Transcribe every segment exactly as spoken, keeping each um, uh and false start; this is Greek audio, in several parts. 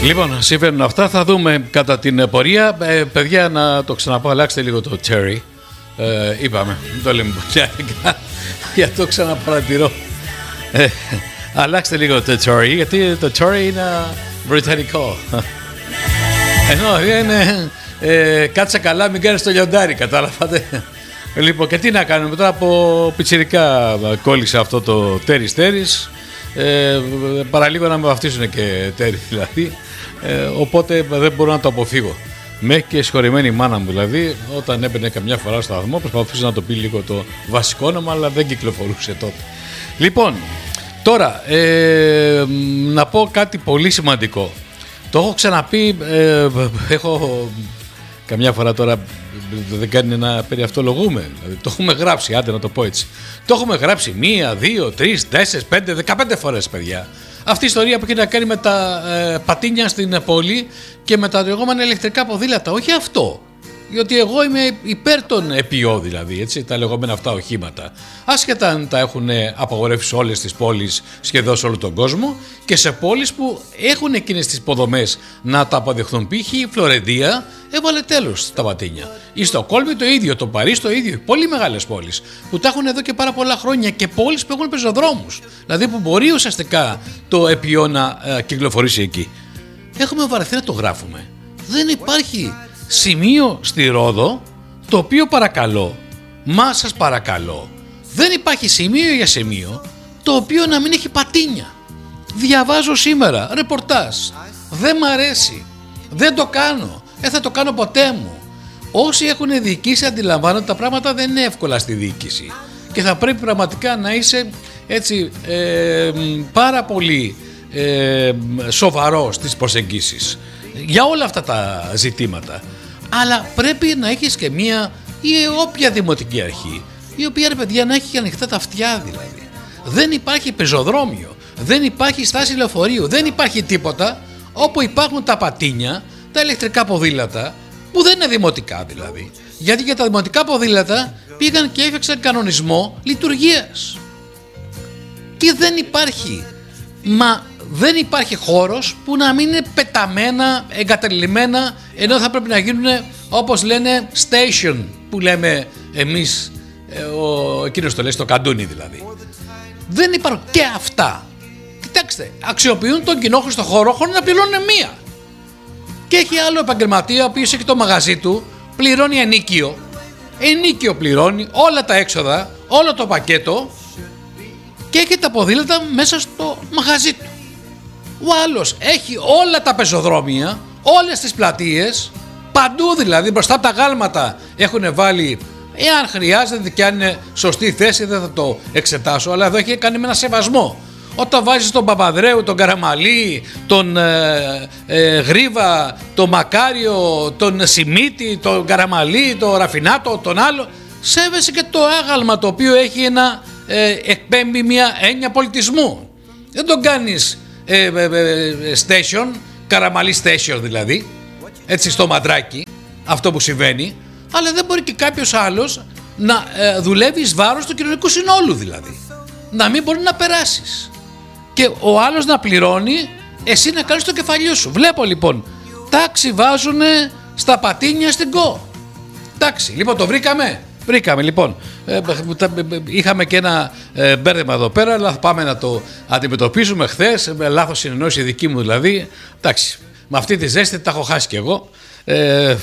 Λοιπόν, συμβαίνουν αυτά. Θα δούμε κατά την πορεία. Ε, παιδιά, να το ξαναπώ, αλλάξτε λίγο το cherry. Ε, είπαμε, δεν το λέμε ποτιάρικα, για το ξαναπαρατηρώ. Ε, αλλάξτε λίγο το cherry, γιατί το cherry είναι βρετανικό. Ενώ είναι ε, κάτσε καλά, μην κάνεις το λιοντάρι, κατάλαβατε. Λοιπόν, και τι να κάνουμε τώρα, από πιτσιρικά κόλλησε αυτό το τέρις τέρις. Ε, παραλίγο να με βαφτίσουν και τέρι δηλαδή. Ε, οπότε δεν μπορώ να το αποφύγω. Με και συγχωρημένη η μάνα μου δηλαδή, όταν έμπαινε καμιά φορά στο σταθμό, προσπαθούσε να το πει λίγο το βασικό όνομα, αλλά δεν κυκλοφορούσε τότε. Λοιπόν, τώρα ε, να πω κάτι πολύ σημαντικό. Το έχω ξαναπεί, ε, έχω καμιά φορά τώρα, δεν κάνει να περί αυτολογούμε. Δηλαδή, το έχουμε γράψει, άντε να το πω έτσι. Το έχουμε γράψει μία, δύο, τρεις, τέσσερις, πέντε, δεκαπέντε φορές, παιδιά. Αυτή η ιστορία που έχει να κάνει με τα ε, πατίνια στην πόλη και με τα λεγόμενα ηλεκτρικά ποδήλατα. Όχι αυτό. Διότι εγώ είμαι υπέρ των επιό, δηλαδή, έτσι, τα λεγόμενα αυτά οχήματα. Άσχετα αν τα έχουν απαγορεύσει σε όλες τις πόλεις, σχεδόν σε όλο τον κόσμο, και σε πόλεις που έχουν εκείνες τις υποδομές να τα αποδεχθούν. Π.χ. η Φλωρεντία έβαλε τέλος στα πατίνια. Η Στοκόλμη το ίδιο, το Παρίσι το ίδιο. Πολύ μεγάλες πόλεις που τα έχουν εδώ και πάρα πολλά χρόνια, και πόλεις που έχουν πεζοδρόμους. Δηλαδή που μπορεί ουσιαστικά το επιό να ε, κυκλοφορήσει εκεί. Έχουμε βαρεθεί να το γράφουμε. Δεν υπάρχει σημείο στη Ρόδο το οποίο παρακαλώ, μα σας παρακαλώ, δεν υπάρχει σημείο για σημείο το οποίο να μην έχει πατίνια. Διαβάζω σήμερα ρεπορτάζ, δεν μ' αρέσει, δεν το κάνω, δεν θα το κάνω ποτέ μου. Όσοι έχουν διοικήσει αντιλαμβάνονται ότι τα πράγματα δεν είναι εύκολα στη διοίκηση και θα πρέπει πραγματικά να είσαι έτσι ε, πάρα πολύ ε, σοβαρός στις προσεγγίσεις για όλα αυτά τα ζητήματα. Αλλά πρέπει να έχεις και μία ή όποια δημοτική αρχή, η οποία, ρε παιδιά, να έχει και ανοιχτά τα αυτιά δηλαδή. Δεν υπάρχει πεζοδρόμιο, δεν υπάρχει στάση λεωφορείου, δεν υπάρχει τίποτα, όπου υπάρχουν τα πατίνια, τα ηλεκτρικά ποδήλατα, που δεν είναι δημοτικά δηλαδή. Γιατί για τα δημοτικά ποδήλατα πήγαν και έφτιαξαν κανονισμό λειτουργίας. Και δεν υπάρχει, μα δεν υπάρχει χώρος που να μην είναι πεταμένα, εγκαταλειμμένα, ενώ θα πρέπει να γίνουν, όπως λένε, station, που λέμε εμείς, ο, εκείνος το λέει, στο καντούνι δηλαδή. Δεν υπάρχουν και αυτά. Κοιτάξτε, αξιοποιούν τον κοινόχρηστο χώρο χωρίς να πληρώνουν μία. Και έχει άλλο επαγγελματία, ο οποίος έχει το μαγαζί του, πληρώνει ενίκιο, ενίκιο πληρώνει, όλα τα έξοδα, όλο το πακέτο, και έχει τα ποδήλατα μέσα στο μαγαζί του. Ο άλλος έχει όλα τα πεζοδρόμια, όλες τις πλατείες, παντού δηλαδή, μπροστά από τα γάλματα έχουν βάλει, εάν χρειάζεται και αν είναι σωστή θέση δεν θα το εξετάσω, αλλά εδώ έχει κάνει με ένα σεβασμό. Όταν βάζεις τον Παπανδρέου, τον Καραμαλή, τον ε, ε, Γρίβα, τον Μακάριο, τον Σιμίτη, τον Καραμαλή, τον Ραφινάτο, τον άλλο, σέβεσαι και το άγαλμα το οποίο έχει ένα, ε, εκπέμπει μια έννοια πολιτισμού. Δεν τον κάνεις ε, ε, ε, station, Καραμαλή station δηλαδή, έτσι στο μαντράκι, αυτό που συμβαίνει, αλλά δεν μπορεί και κάποιος άλλος να ε, δουλεύει εις βάρος του κοινωνικού συνόλου δηλαδή. Να μην μπορεί να περάσεις. Και ο άλλος να πληρώνει, εσύ να κάνεις το κεφαλιό σου. Βλέπω λοιπόν, τάξη βάζουνε στα πατίνια στην ΚΟ. Τάξη, λοιπόν το βρήκαμε. Βρήκαμε λοιπόν. Ε, είχαμε και ένα ε, μπέρδεμα εδώ πέρα, αλλά θα πάμε να το αντιμετωπίσουμε χθες. Με λάθος συνεννόηση δική μου δηλαδή. Εντάξει, με αυτή τη ζέστη τα έχω χάσει κι εγώ. Ε,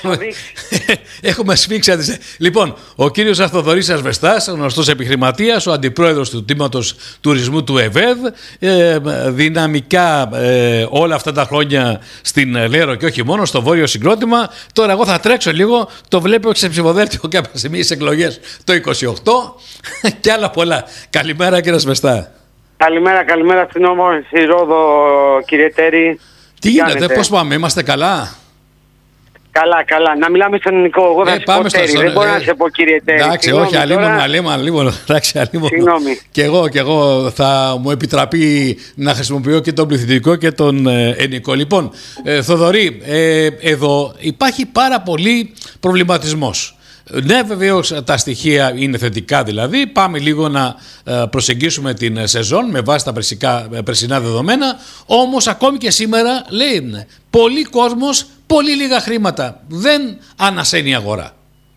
Έχουμε σφίξει. Λοιπόν, ο κύριος Αρθοδωρής Ασβεστάς, γνωστός επιχειρηματίας, ο αντιπρόεδρος του τμήματος τουρισμού του ΕΒΕΔ, ε, δυναμικά ε, όλα αυτά τα χρόνια στην Λέρο και όχι μόνο, στο βόρειο συγκρότημα. Τώρα εγώ θα τρέξω λίγο, το βλέπω σε ψηφοδέλτιο κάποια στιγμή στις εκλογές το είκοσι οκτώ και άλλα πολλά. Καλημέρα κύριε Ασβεστά. Καλημέρα, καλημέρα στην όμορφη Ρόδο, κύριε Τέρη. Τι γίνεται, πώς πάμε, είμαστε καλά? Καλά, καλά. Να μιλάμε στον ελληνικό. Εγώ θα ε, σε πω Τέρη. Δεν μπορώ ε, να σε πω κύριε Τέρη. Εντάξει, όχι, αλλήμον, αλλήμον, αλλήμον. Συγγνώμη. Και εγώ, και εγώ θα μου επιτραπεί να χρησιμοποιώ και τον πληθυντικό και τον ε, ελληνικό. Λοιπόν, ε, Θοδωρή, ε, εδώ υπάρχει πάρα πολύ προβληματισμός. Ναι, βεβαίως τα στοιχεία είναι θετικά δηλαδή. Πάμε λίγο να προσεγγίσουμε την σεζόν με βάση τα περσικά, περσινά δεδομένα. Όμως ακόμη και σήμερα λέει πολλοί κόσμος, πολύ λίγα χρήματα. Δεν ανασένει η αγορά.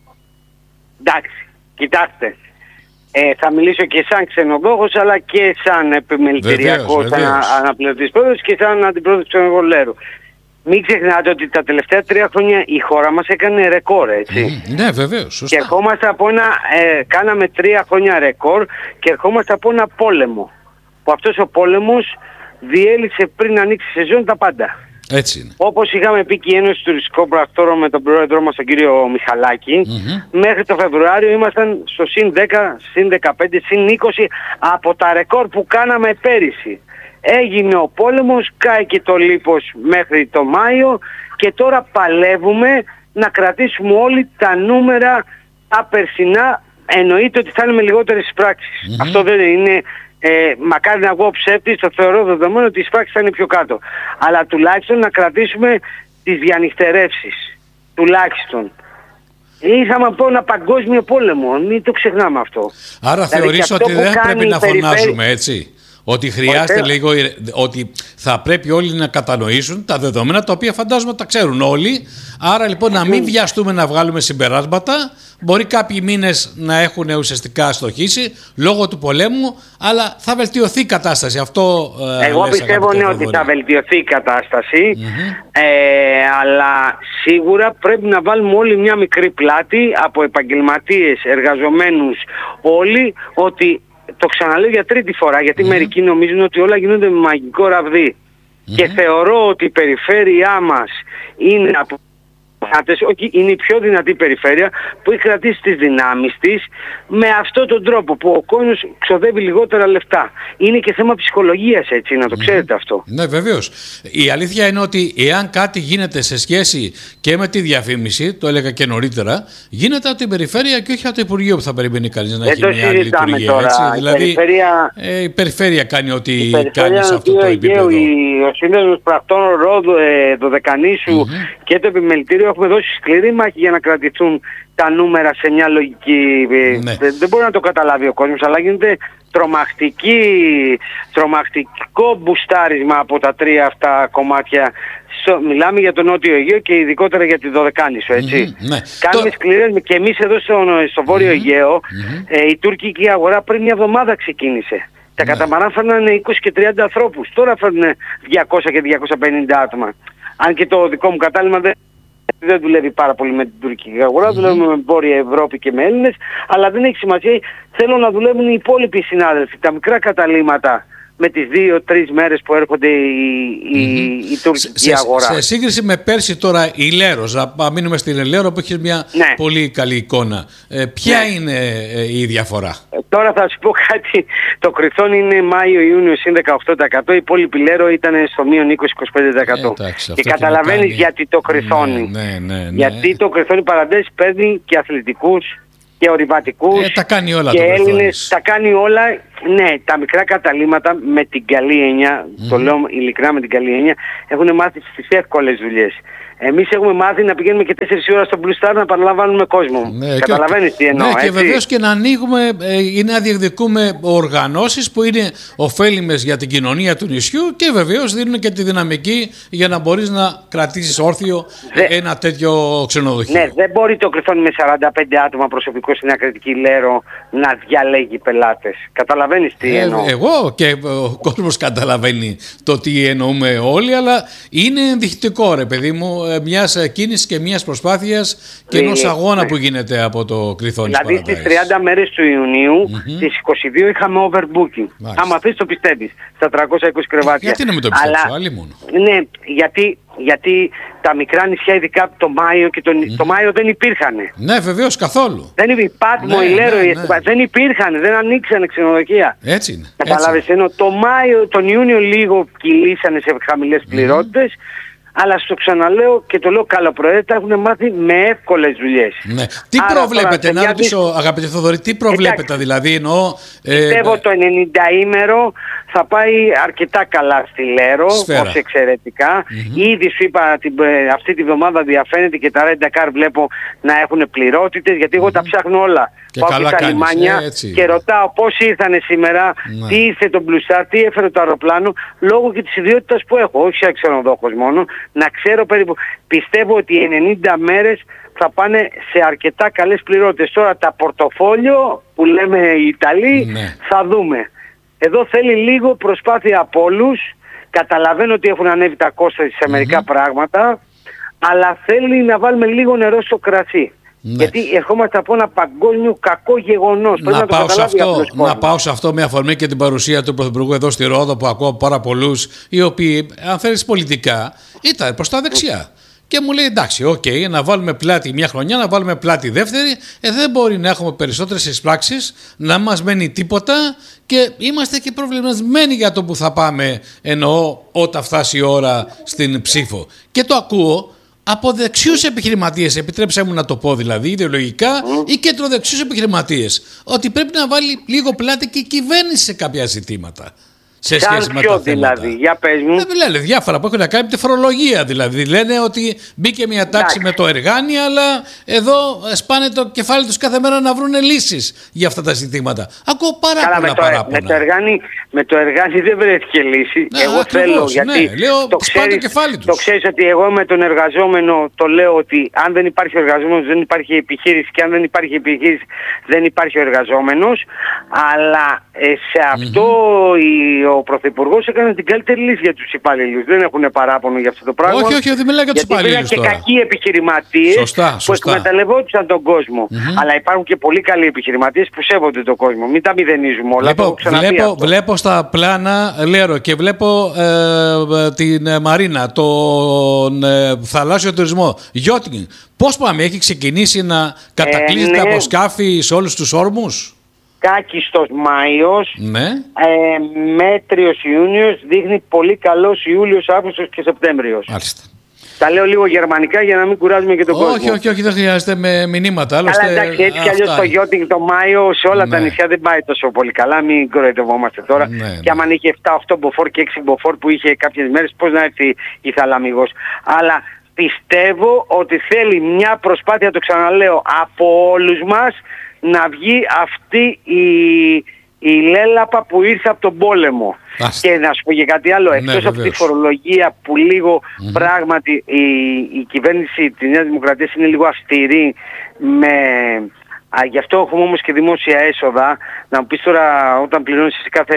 Εντάξει, κοιτάξτε. Ε, θα μιλήσω και σαν ξενοδόχος αλλά και σαν επιμελητηριακός αναπληρωτής πρόεδρος και σαν αντιπρόεδρος του Ξενοβολέρου. Μην ξεχνάτε ότι τα τελευταία τρία χρόνια η χώρα μας έκανε ρεκόρ, έτσι. Mm, ναι, βεβαίως, σωστά. Και ερχόμαστε από ένα, ε, κάναμε τρία χρόνια ρεκόρ και ερχόμαστε από ένα πόλεμο. Που αυτός ο πόλεμος διέλυσε πριν ανοίξει η σεζόν τα πάντα. Έτσι είναι. Όπως είχαμε πει και η Ένωση Τουριστικών Πρακτόρων με τον πρόεδρό μας τον κύριο Μιχαλάκη, mm-hmm. μέχρι το Φεβρουάριο ήμασταν στο συν δέκα, συν δεκαπέντε, συν είκοσι από τα ρεκόρ που κάναμε πέρυσι. Έγινε ο πόλεμος, κάηκε το λίπος μέχρι το Μάιο και τώρα παλεύουμε να κρατήσουμε όλοι τα νούμερα τα περσινά. Εννοείται ότι θα είναι με λιγότερες εισπράξεις. Mm-hmm. Αυτό δεν είναι, ε, μακάρι να βγω ψεύτης, το θεωρώ δεδομένο ότι οι εισπράξεις θα είναι πιο κάτω. Αλλά τουλάχιστον να κρατήσουμε τις διανυχτερεύσεις. Τουλάχιστον. Είχαμε από ένα παγκόσμιο πόλεμο, μην το ξεχνάμε αυτό. Άρα δηλαδή, θεωρείς ότι δεν πρέπει να φωνάζουμε, περιφέρει... έτσι. Ότι χρειάζεται λίγο, ότι θα πρέπει όλοι να κατανοήσουν τα δεδομένα τα οποία φαντάζομαι τα ξέρουν όλοι. Άρα λοιπόν να μην βιαστούμε να βγάλουμε συμπεράσματα. Μπορεί κάποιοι μήνες να έχουν ουσιαστικά αστοχήσει λόγω του πολέμου, αλλά θα βελτιωθεί η κατάσταση. Αυτό, Εγώ λες, πιστεύω ναι, ότι θα βελτιωθεί η κατάσταση, mm-hmm. ε, αλλά σίγουρα πρέπει να βάλουμε όλοι μια μικρή πλάτη από επαγγελματίες, εργαζομένους, όλοι, ότι το ξαναλέω για τρίτη φορά, γιατί mm-hmm. μερικοί νομίζουν ότι όλα γίνονται με μαγικό ραβδί. Mm-hmm. Και θεωρώ ότι η περιφέρειά μας είναι από όχι, είναι η πιο δυνατή περιφέρεια που έχει κρατήσει τις δυνάμεις της με αυτόν τον τρόπο που ο κόσμος ξοδεύει λιγότερα λεφτά. Είναι και θέμα ψυχολογίας, έτσι, να το ξέρετε αυτό. Ναι, βεβαίως. Η αλήθεια είναι ότι εάν κάτι γίνεται σε σχέση και με τη διαφήμιση, το έλεγα και νωρίτερα, γίνεται από την περιφέρεια και όχι από το Υπουργείο που θα περιμένει κανείς να έχει μια άλλη λειτουργία. Τώρα. Έτσι. Η δηλαδή περιφέρεια, ε, η περιφέρεια κάνει ό,τι κάνει σε αυτό το επίπεδο. Ο Σύνδεσμος Πρακτών Ρόδου, ε, Δωδεκανήσου mm-hmm. και το επιμελητήριο έχουμε δώσει σκληρή μάχη για να κρατηθούν τα νούμερα σε μια λογική. Ναι. Δεν, δεν μπορεί να το καταλάβει ο κόσμος, αλλά γίνεται τρομακτική, τρομακτικό μπουστάρισμα από τα τρία αυτά κομμάτια. Στο, μιλάμε για τον Νότιο Αιγαίο και ειδικότερα για τη Δωδεκάνησο, έτσι. Mm-hmm, ναι. Κάνουμε το... σκληρές, και εμείς εδώ στο, στο Βόρειο mm-hmm, Αιγαίο, mm-hmm. Ε, η τουρκική αγορά πριν μια εβδομάδα ξεκίνησε. Τα ναι. καταμαράν φέρνανε είκοσι και τριάντα ανθρώπους. Τώρα φέρνουν διακόσια και διακόσια πενήντα άτομα. Αν και το δικό μου κατάλημα δεν, δεν δουλεύει πάρα πολύ με την τουρκική αγορά, mm-hmm. δουλεύουμε με Βόρεια Ευρώπη και με Έλληνες, αλλά δεν έχει σημασία. Θέλω να δουλεύουν οι υπόλοιποι συνάδελφοι, τα μικρά καταλήμματα, με τις δύο-τρεις μέρες που έρχονται η, η, mm-hmm. η τουρκική σε, αγορά. Σε σύγκριση με πέρσι τώρα η Λέρος, να μείνουμε στην Λέρο που έχει μια ναι. πολύ καλή εικόνα. Ε, ποια ναι. είναι ε, η διαφορά? Ε, τώρα θα σου πω κάτι. Το Κριθόν είναι Μάιο-Ιούνιο συν δεκαοκτώ τοις εκατό, η υπόλοιπη Λέρο ήταν στο μείον είκοσι με είκοσι πέντε τοις εκατό. Ε, εντάξει, και καταλαβαίνεις κάνει... γιατί το Κριθόνι. Ναι, ναι, ναι, ναι. Γιατί το Κριθόνι παραντές παίρνει και αθλητικούς και ορειβατικούς ε, τα κάνει όλα και Έλληνες, τα κάνει όλα. Ναι, τα μικρά καταλήμματα με την καλή έννοια, mm. το λέω ειλικρινά με την καλή έννοια, έχουν μάθει στις εύκολες δουλειές. Εμείς έχουμε μάθει να πηγαίνουμε και τέσσερις ώρα στο Blue Star να παραλαμβάνουμε κόσμο. Ναι, καταλαβαίνεις τι εννοώ, ναι, έτσι. Και βεβαίως και να ανοίγουμε ή να διεκδικούμε οργανώσεις που είναι ωφέλιμες για την κοινωνία του νησιού και βεβαίως δίνουν και τη δυναμική για να μπορείς να κρατήσεις όρθιο Δε... ένα τέτοιο ξενοδοχείο. Ναι, δεν μπορεί το Κριθόνι με σαράντα πέντε άτομα προσωπικό στην ακριτική Λέρο να διαλέγει πελάτες. Καταλαβαίνεις τι ε, εννοώ. Εγώ και ο κόσμος καταλαβαίνει το τι εννοούμε όλοι, αλλά είναι ενδεικτικό, ρε παιδί μου, μιας κίνησης και μιας προσπάθειας και ενός αγώνα ναι. που γίνεται από το Κριθόνι. Δηλαδή στις τριάντα μέρες του Ιουνίου, mm-hmm. στις είκοσι δύο είχαμε overbooking. Μάλιστα. Άμα θες το πιστεύεις, στα τριακόσια είκοσι κρεβάτια. Γιατί να μην το πιστεύεις, αλλά... άλλοι μόνο. Ναι, γιατί, γιατί τα μικρά νησιά, ειδικά το Μάιο και το, mm-hmm. το Μάιο δεν υπήρχαν. Ναι, βεβαίως, καθόλου. Δεν υπήρχαν. Πάτμο, ναι, η Λέρο, ναι, ναι. δεν υπήρχαν, δεν ανοίξανε ξενοδοχεία. Έτσι είναι. Κατάλαβες, ενώ το Μάιο, τον Ιούνιο λίγο κυλήσανε σε χαμηλές πληρότητες. Mm-hmm. Αλλά στο ξαναλέω και το λέω καλοπροαίρετα, έχουν μάθει με εύκολες δουλειές. Ναι. Τι άρα, προβλέπετε, τώρα, να ρωτήσω δι... αγαπητέ Θοδωρή, τι προβλέπετε? Εντάξει, δηλαδή εννοώ... Πιστεύω ε... το ενενήντα ημέρο θα πάει αρκετά καλά στη Λέρο, ως εξαιρετικά. Mm-hmm. Ήδη σου είπα την, αυτή τη βδομάδα διαφαίνεται και τα Rent-A-Car βλέπω να έχουν πληρότητες, γιατί εγώ mm-hmm. τα ψάχνω όλα. Και πάω και στα λιμάνια ε, και ρωτάω πώς ήρθανε σήμερα, ναι. τι ήρθε το Blue Star, τι έφερε το αεροπλάνο, λόγω και της ιδιότητας που έχω, όχι σαν ξενοδόχος μόνο, να ξέρω περίπου. Πιστεύω ότι οι ενενήντα μέρες θα πάνε σε αρκετά καλές πληρότητες. Τώρα τα πορτοφόλιο που λέμε οι Ιταλοί, ναι. θα δούμε. Εδώ θέλει λίγο προσπάθεια από όλους. Καταλαβαίνω ότι έχουν ανέβει τα κόστα σε μερικά mm-hmm. πράγματα, αλλά θέλει να βάλουμε λίγο νερό στο κρασί. Ναι. Γιατί ερχόμαστε από ένα παγκόσμιο κακό γεγονός. Να, να, πάω σε αυτό, να πάω σε αυτό με αφορμή και την παρουσία του Πρωθυπουργού εδώ στη Ρόδο, που ακούω πάρα πολλούς οι οποίοι, αν θέλεις πολιτικά, ήταν προς τα δεξιά. Και μου λέει εντάξει, οκ, okay, να βάλουμε πλάτη μια χρονιά, να βάλουμε πλάτη δεύτερη. Ε, δεν μπορεί να έχουμε περισσότερες εισπράξεις, να μας μένει τίποτα και είμαστε και προβληματισμένοι για το που θα πάμε, εννοώ όταν φτάσει η ώρα στην ψήφο. Και το ακούω από δεξιούς επιχειρηματίες, επιτρέψτε μου να το πω δηλαδή, ιδεολογικά mm. ή κεντροδεξιούς επιχειρηματίες, ότι πρέπει να βάλει λίγο πλάτη και η κυβέρνηση σε κάποια ζητήματα. Σε σχέση με τα δηλαδή, για πες μου. Δεν λένε διάφορα που έχουν να κάνει με τη φορολογία δηλαδή. Λένε ότι μπήκε μια τάξη Άχι. με το εργάνι, αλλά εδώ σπάνε το κεφάλι τους κάθε μέρα να βρουν λύσεις για αυτά τα ζητήματα. Ακούω πάρα Καλά, πολλά με το, παράπονα. Με το, εργάνι, με το εργάνι δεν βρέθηκε λύση. Ναι, εγώ ακριβώς, θέλω, γιατί ναι, λέω, το, ξέρεις, το, κεφάλι τους. το ξέρεις ότι εγώ με τον εργαζόμενο το λέω ότι αν δεν υπάρχει ο εργαζόμενος δεν υπάρχει επιχείρηση, και αν δεν υπάρχει επιχείρηση δεν υπάρχει ο εργαζόμενος. Αλλά ε, σε αυτό mm-hmm. η ο Πρωθυπουργός έκανε την καλύτερη λύση για τους υπαλλήλους. Δεν έχουν παράπονο για αυτό το πράγμα. Όχι, όχι, δεν μιλάω για τους υπαλλήλους. Γιατί υπήρχαν και κακοί επιχειρηματίες σωστά, σωστά. που εκμεταλλευόντουσαν τον κόσμο. Mm-hmm. Αλλά υπάρχουν και πολύ καλοί επιχειρηματίες που σέβονται τον κόσμο. Μην τα μηδενίζουμε όλα. Λοιπόν, βλέπω, βλέπω στα πλάνα Λέρο και βλέπω ε, την Μαρίνα, τον ε, θαλάσσιο τουρισμό. Γιώτινγκ. Πώς πάμε, έχει ξεκινήσει να κατακλείζεται ε, ναι. από σκάφη σε όλους τους όρμους. Κάκιστος Μάιος, ναι. ε, μέτριος Ιούνιος, δείχνει πολύ καλός Ιούλιος, Αύγουστος και Σεπτέμβριος. Μάλιστα. Τα λέω λίγο γερμανικά για να μην κουράζουμε και τον όχι, κόσμο. Όχι, όχι, όχι, δεν χρειάζεται με μηνύματα. Άλλωστε, αλλά εντάξει, έτσι κι αλλιώς το Γιώτινγκ το Μάιο σε όλα ναι. τα νησιά δεν πάει τόσο πολύ καλά, μην κοροϊδευόμαστε τώρα. Ναι, ναι. Και άμα είχε επτά οκτώ μποφόρ και έξι μποφόρ που είχε κάποιες μέρες, πώς να έρθει η Θαλαμιγός. Αλλά πιστεύω ότι θέλει μια προσπάθεια, το ξαναλέω, από όλους μας, να βγει αυτή η, η λέλαπα που ήρθε από τον πόλεμο. Άς. Και να σου πω και κάτι άλλο, εκτός ναι, από τη φορολογία που λίγο mm-hmm. πράγματι η, η κυβέρνηση της Νέας Δημοκρατίας είναι λίγο αυστηρή με... Α, γι' αυτό έχουμε όμως και δημόσια έσοδα. Να μου πεις τώρα, όταν πληρώνεις κάθε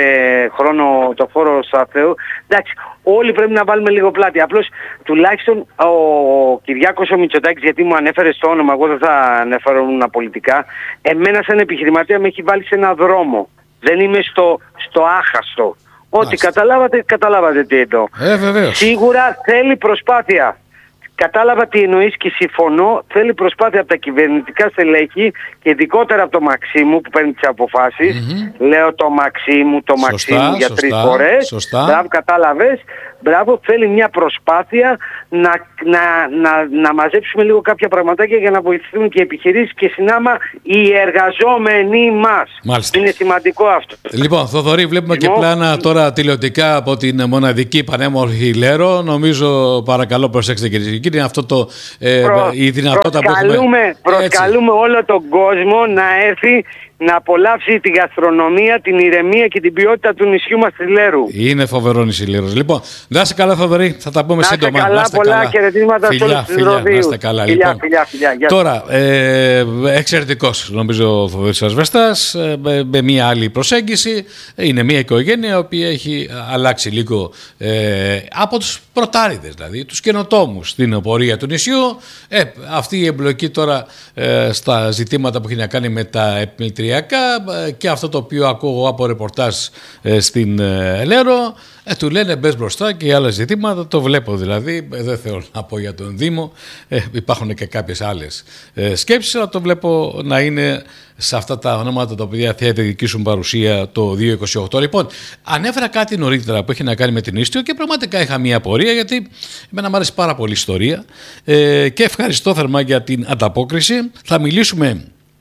χρόνο το φόρο σταθέου, εντάξει, όλοι πρέπει να βάλουμε λίγο πλάτη. Απλώς τουλάχιστον ο Κυριάκος ο Μητσοτάκης, γιατί μου ανέφερε στο όνομα, εγώ δεν θα ανέφερουν πολιτικά, εμένα σαν επιχειρηματία με έχει βάλει σε ένα δρόμο. Δεν είμαι στο, στο άχαστο. Ό,τι καταλάβατε, καταλάβατε τι εννοώ. Ε, Σίγουρα θέλει προσπάθεια. Κατάλαβα τι εννοείς και συμφωνώ. Θέλει προσπάθεια από τα κυβερνητικά στελέχη και ειδικότερα από το Μαξίμου που παίρνει τις αποφάσεις. Mm-hmm. Λέω το Μαξίμου, το σωστά, Μαξίμου για τρεις σωστά, φορές. Σωστά. Μπράβο, κατάλαβες. Μπράβο, θέλει μια προσπάθεια να, να, να, να μαζέψουμε λίγο κάποια πραγματάκια για να βοηθηθούν και οι επιχειρήσεις και συνάμα οι εργαζόμενοι μας. Μάλιστα. Είναι σημαντικό αυτό. Λοιπόν, Θοδωρή, βλέπουμε και πλάνα τώρα τηλεοπτικά από την μοναδική πανέμορφη Λέρο. Νομίζω, παρακαλώ, προσέξτε κυρίες και κύριοι, αυτό το, ε, Προ, η δυνατότητα που έχουμε. Προσκαλούμε όλο τον κόσμο να έρθει να απολαύσει τη γαστρονομία, την ηρεμία και την ποιότητα του νησιού μας της Λέρου. Είναι φοβερό νησί Λέρος. Λοιπόν, να είστε καλά, Θοδωρή, θα τα πούμε να σύντομα. Καλά, να είστε πολλά καλά, χαιρετίσματα σε όλους τους Ροδίους. Να είστε καλά. Φιλιά, λοιπόν. φιλιά, φιλιά, φιλιά. Τώρα, ε, εξαιρετικός νομίζω ο Θοδωρής Ασβεστάς, ε, με, με μια άλλη προσέγγιση. Είναι μια οικογένεια η οποία έχει αλλάξει λίγο ε, από τους πρωτάριδες, δηλαδή, τους καινοτόμους στην πορεία του νησιού. Ε, αυτή η εμπλοκή τώρα ε, στα ζητήματα που έχει να κάνει με τα επιμελητριακά και αυτό το οποίο ακούω από ρεπορτάζ ε, στην ε, Λέρο, ε, του λένε μπες μπροστά και άλλα ζητήματα, το βλέπω δηλαδή, ε, δεν θέλω να πω για τον Δήμο, ε, υπάρχουν και κάποιες άλλες ε, σκέψεις, αλλά το βλέπω να είναι σε αυτά τα ονόματα τα οποία θα διεκδικήσουν παρουσία το δύο είκοσι οκτώ. Λοιπόν, ανέφερα κάτι νωρίτερα που έχει να κάνει με την Ίστιο και πραγματικά είχα μια απορία, γιατί εμένα μου άρεσε πάρα πολύ η ιστορία ε, και ευχαριστώ θερμά για την ανταπόκριση. Θα μιλήσουμε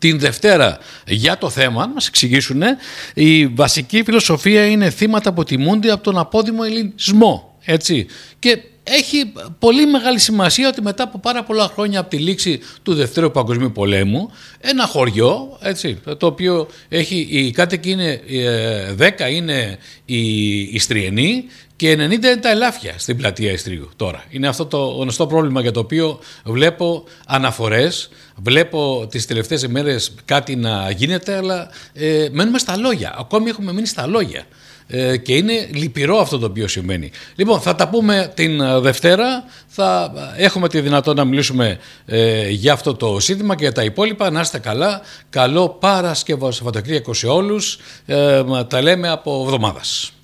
την Δευτέρα για το θέμα, να μας εξηγήσουν. Η βασική φιλοσοφία είναι θύματα που τιμούνται από τον απόδημο ελληνισμό. Έτσι. Και έχει πολύ μεγάλη σημασία ότι μετά από πάρα πολλά χρόνια από τη λήξη του Δευτέρου Παγκοσμίου Πολέμου, ένα χωριό, έτσι, το οποίο έχει, οι κάτοικοι είναι δέκα είναι οι Ιστριενοί και ενενήντα είναι τα ελάφια στην πλατεία Ιστρίου τώρα. Είναι αυτό το γνωστό πρόβλημα για το οποίο βλέπω αναφορές, βλέπω τις τελευταίες ημέρες κάτι να γίνεται, αλλά ε, μένουμε στα λόγια. Ακόμη έχουμε μείνει στα λόγια. Ε, και είναι λυπηρό αυτό το οποίο συμβαίνει. Λοιπόν, θα τα πούμε την Δευτέρα. Θα έχουμε τη δυνατότητα να μιλήσουμε ε, για αυτό το ζήτημα και για τα υπόλοιπα. Να είστε καλά. Καλό Παρασκευό Σαββατοκύριακο σε όλους. Ε, τα λέμε από εβδομάδας.